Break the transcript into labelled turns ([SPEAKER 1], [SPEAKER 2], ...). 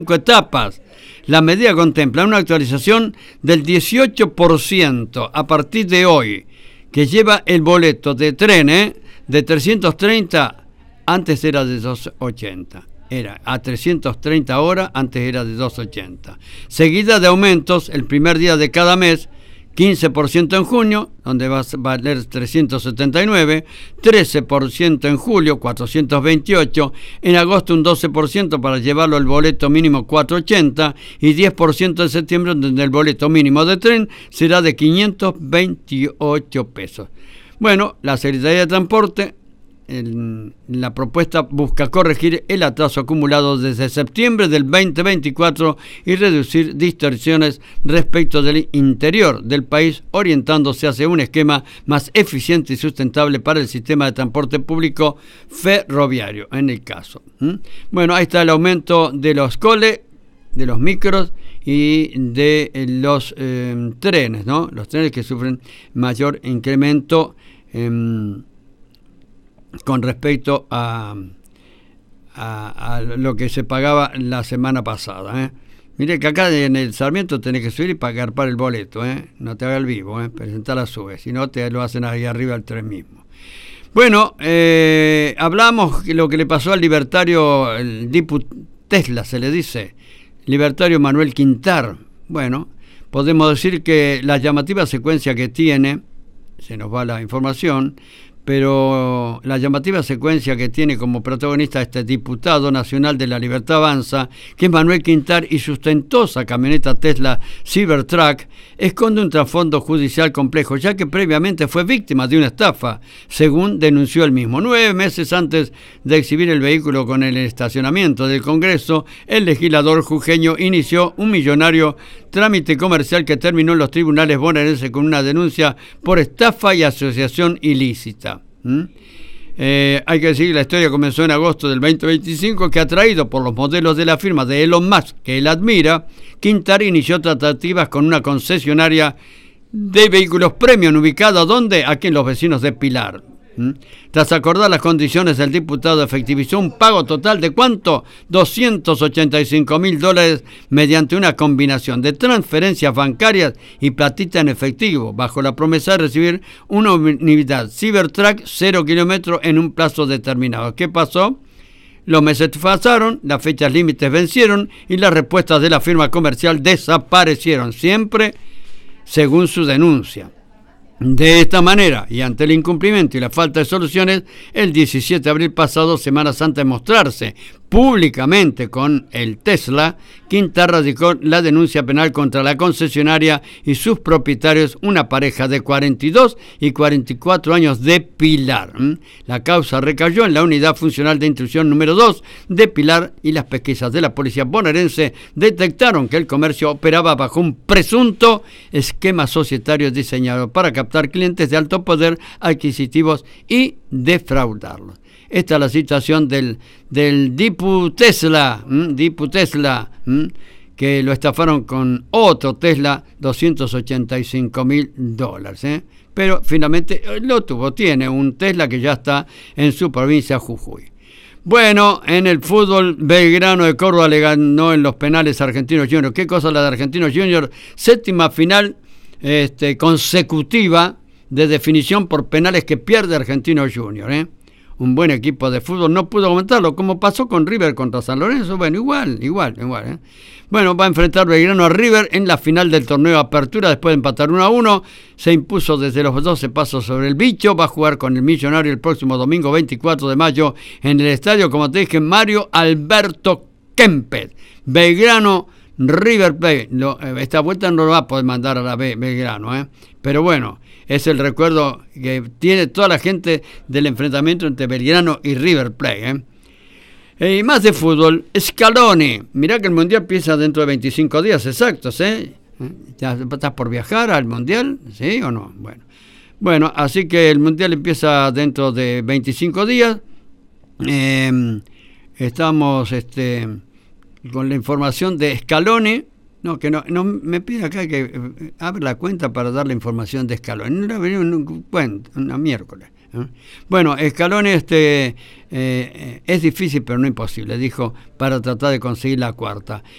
[SPEAKER 1] etapas. La medida contempla una actualización del 18% a partir de hoy, que lleva el boleto de tren de 330, antes era de 280. Era a 330 horas, antes era de 280. Seguida de aumentos el primer día de cada mes, 15% en junio, donde va a valer 379, 13% en julio, 428, en agosto un 12% para llevarlo al boleto mínimo 480 y 10% en septiembre, donde el boleto mínimo de tren será de 528 pesos. Bueno, la Secretaría de Transporte, la propuesta busca corregir el atraso acumulado desde septiembre del 2024 y reducir distorsiones respecto del interior del país, orientándose hacia un esquema más eficiente y sustentable para el sistema de transporte público ferroviario, en el caso. Bueno, ahí está el aumento de los coles, de los micros y de los trenes, ¿no? Los trenes que sufren mayor incremento con respecto a lo que se pagaba la semana pasada. Mire que acá en el Sarmiento tenés que subir y pagar para el boleto, no te haga el vivo, presentar la sube, si no te lo hacen ahí arriba al tren mismo. Bueno, hablamos de lo que le pasó al libertario, el diputado Tesla, se le dice, libertario Manuel Quintar. Bueno, podemos decir que la llamativa secuencia que tiene, se nos va la información, pero la llamativa secuencia que tiene como protagonista este diputado nacional de La Libertad Avanza, que es Manuel Quintar, y su ostentosa camioneta Tesla Cybertruck, esconde un trasfondo judicial complejo, ya que previamente fue víctima de una estafa, según denunció él mismo. 9 meses antes de exhibir el vehículo con el estacionamiento del Congreso, el legislador jujeño inició un millonario trámite comercial que terminó en los tribunales bonaerenses con una denuncia por estafa y asociación ilícita. Hay que decir que la historia comenzó en agosto del 2025, que atraído por los modelos de la firma de Elon Musk, que él admira, Quintar inició tratativas con una concesionaria de vehículos premium ubicada ¿dónde? Aquí en los vecinos de Pilar. Tras acordar las condiciones, el diputado efectivizó un pago total de ¿cuánto? $285.000 mediante una combinación de transferencias bancarias y platita en efectivo, bajo la promesa de recibir una unidad Cybertruck 0 kilómetros en un plazo determinado. ¿Qué pasó? Los meses pasaron, las fechas límites vencieron y las respuestas de la firma comercial desaparecieron, siempre según su denuncia. De esta manera, y ante el incumplimiento y la falta de soluciones, el 17 de abril pasado, semanas antes de mostrarse públicamente con el Tesla, Quintar radicó la denuncia penal contra la concesionaria y sus propietarios, una pareja de 42 y 44 años de Pilar. La causa recayó en la Unidad Funcional de Instrucción número 2 de Pilar, y las pesquisas de la policía bonaerense detectaron que el comercio operaba bajo un presunto esquema societario diseñado para captar clientes de alto poder adquisitivos y defraudarlos. Esta es la situación del Dipu Tesla, que lo estafaron con otro Tesla, $285.000. Pero finalmente lo tuvo, tiene un Tesla que ya está en su provincia Jujuy. Bueno, en el fútbol, Belgrano de Córdoba le ganó en los penales a Argentinos Juniors. ¿Qué cosa la de Argentinos Juniors? Séptima final consecutiva de definición por penales que pierde Argentinos Juniors, Un buen equipo de fútbol, no pudo aumentarlo, como pasó con River contra San Lorenzo. Bueno, igual. Bueno, va a enfrentar Belgrano a River en la final del torneo de Apertura, después de empatar 1-1, se impuso desde los 12 pasos sobre el bicho, va a jugar con el Millonario el próximo domingo 24 de mayo en el estadio, como te dije, Mario Alberto Kempes. Belgrano, River Plate, esta vuelta no lo va a poder mandar a la Belgrano, pero bueno, es el recuerdo que tiene toda la gente del enfrentamiento entre Belgrano y River Plate. Y más de fútbol, Scaloni, mirá que el Mundial empieza dentro de 25 días exactos, ¿Ya estás por viajar al Mundial? ¿Sí o no? Bueno, así que el Mundial empieza dentro de 25 días. Estamos con la información de Scaloni. No me pide acá que abra la cuenta para dar la información de Scaloni. No la venía un miércoles. Bueno, Scaloni es difícil pero no imposible, dijo, para tratar de conseguir la cuarta.